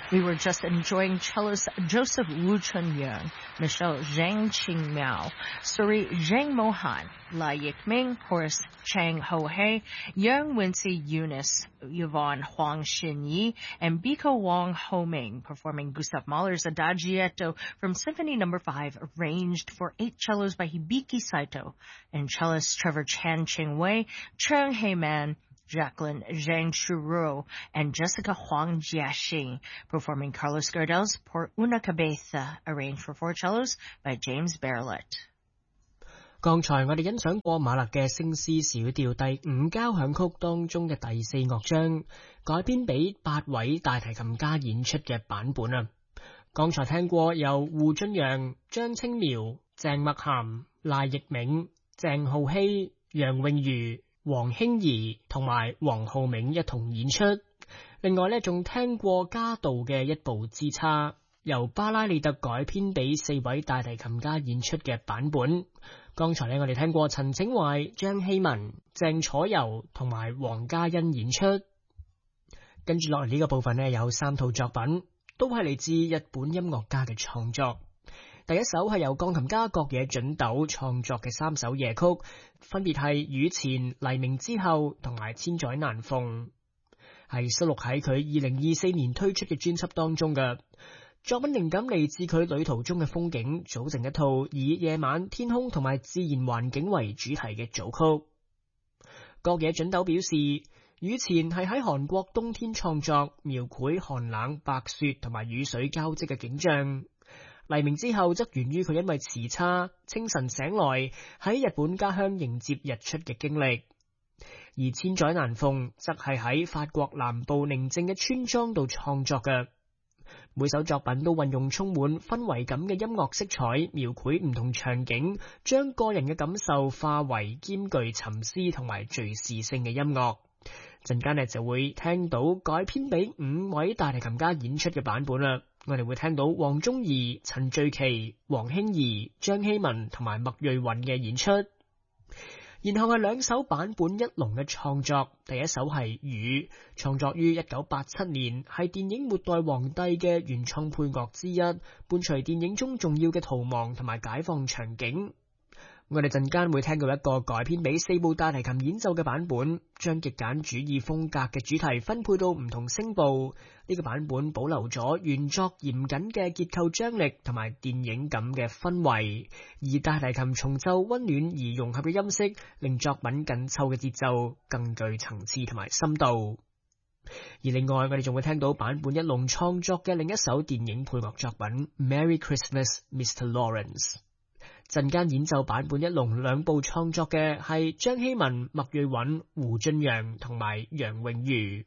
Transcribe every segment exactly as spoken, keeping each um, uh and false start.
We were just enjoying cellist Joseph Wu Chun-young, Michelle Zhang Qingmiao, Suri Zheng Mohan, La Yikming, Horace Chang Ho-hei, Yang Wincy Eunice, Yvonne Huang Xin-yi, and Biko Wong Ho-ming performing Gustav Mahler's Adagietto from Symphony Number five, arranged for eight cellos by Hibiki Saito, and cellist Trevor Chan Ching-wei, Cheng Hei-man, Jacqueline Zhang Churu, and Jessica Huang Jiaxing performing Carlos Gardel's Por una Cabeza, arranged for four cellos by James Berlet. 剛才我哋欣賞過馬勒嘅升 C 小調第五交響曲當中嘅第四樂章，改編俾八位大提琴家演出嘅版本啊。剛才聽過由胡俊陽、張清苗、鄭默涵、賴奕銘、鄭浩希、楊詠茹、黃興怡同埋黃浩銘一同演出。另外呢，仲聽過加道嘅一步之差，由巴拉利特改編俾四位大提琴家演出嘅版本。剛才呢，我哋聽過陳景懷、張希文、鄭楚柔同埋黃嘉欣演出。跟住落嚟呢個部分呢，有三套作品，都係嚟自日本音樂家嘅創作。第一首係由鋼琴家角野準斗創作嘅三首夜曲，分別係雨前、黎明之後同埋千載難逢，係收錄喺佢二零二四年推出嘅專輯當中嘅。作品靈感嚟自佢旅途中嘅風景，組成一套以夜晚、天空同埋自然環境為主題嘅組曲。角野準斗表示，雨前係喺韓國冬天創作，描繪寒冷、白雪同埋雨水交織嘅景象。黎明之後則源於佢因為時差，清晨醒來喺日本家鄉迎接日出嘅經歷。而千載難逢則係喺法國南部寧靜嘅村莊度創作嘅。每首作品都運用充滿氛圍感嘅音樂色彩，描繪唔同場景，將個人嘅感受化為兼具沉思同埋敘事性嘅音樂。陣間呢就會聽到改編俾五位大提琴家演出嘅版本啦。我哋會聽到黃宗儀、陳序琪、黃興怡、張希文同埋麥瑞韻嘅演出。然後係兩首版本一龍嘅創作，第一首係雨，創作於一九八七年，係電影《末代皇帝》嘅原創配樂之一，伴隨電影中重要嘅逃亡同埋解放場景。我哋陣間會聽到一個改編俾四部大提琴演奏嘅版本，將極簡主義風格嘅主題分配到唔同聲部。呢個版本保留咗原作嚴謹嘅結構張力同埋電影感嘅氛圍，而大提琴重奏溫暖而融合嘅音色，令作品緊湊嘅節奏更具層次同埋深度。而另外我哋仲會聽到版本一龍創作嘅另一首電影配樂作品 Merry Christmas, Mister Lawrence。陣間演奏版本一龍兩部創作嘅係張希文、麥瑞韻、胡俊陽同埋楊詠茹。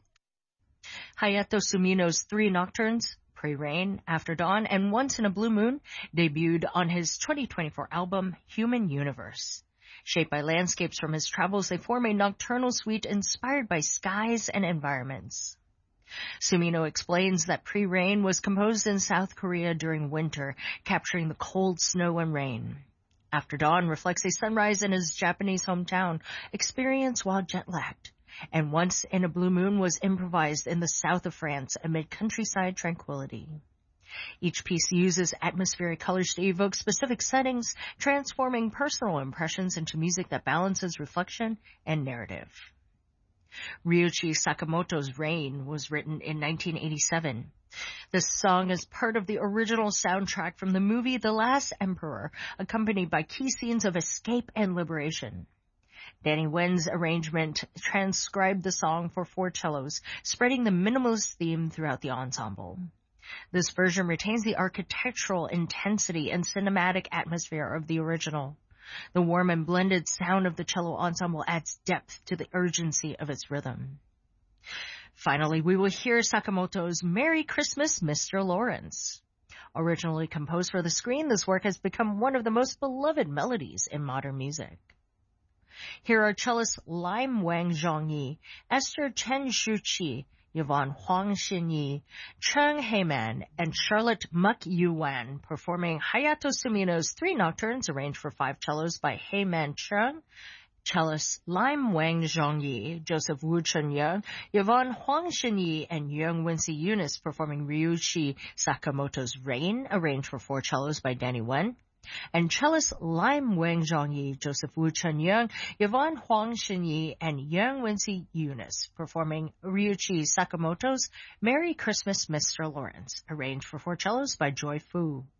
Hayato Sumino's three nocturnes, Pre-Rain, After Dawn, and Once in a Blue Moon, debuted on his twenty twenty-four album, Human Universe. Shaped by landscapes from his travels, they form a nocturnal suite inspired by skies and environments. Sumino explains that Pre-Rain was composed in South Korea during winter, capturing the cold snow and rain. After Dawn reflects a sunrise in his Japanese hometown, experienced while jet-lagged. And Once in a Blue Moon was improvised in the south of France amid countryside tranquility. Each piece uses atmospheric colors to evoke specific settings, transforming personal impressions into music that balances reflection and narrative. Ryuichi Sakamoto's Rain was written in nineteen eighty-seven. This song is part of the original soundtrack from the movie The Last Emperor, accompanied by key scenes of escape and liberation. Danny Wen's arrangement transcribed the song for four cellos, spreading the minimalist theme throughout the ensemble. This version retains the architectural intensity and cinematic atmosphere of the original. The warm and blended sound of the cello ensemble adds depth to the urgency of its rhythm. Finally, we will hear Sakamoto's Merry Christmas, Mister Lawrence. Originally composed for the screen, this work has become one of the most beloved melodies in modern music. Here are cellists Lim Wang Zhongyi, Esther Chen Shuqi, Yvonne Huang Xin-yi, Cheng Hei-man, and Charlotte Muk Yu-wan performing Hayato Sumino's three nocturnes arranged for five cellos by Hei-man Cheng, Cellist Lim Wang Zhongyi, Joseph Wu Chunyoung, Yvonne Huang Xinyi, and Young Wincy Eunice performing Ryuichi Sakamoto's Rain, arranged for four cellos by Danny Wen. And cellist Lim Wang Zhongyi, Joseph Wu Chunyoung, Yvonne Huang Xinyi, and Young Wincy Eunice performing Ryuichi Sakamoto's Merry Christmas, Mister Lawrence, arranged for four cellos by Joy Fu.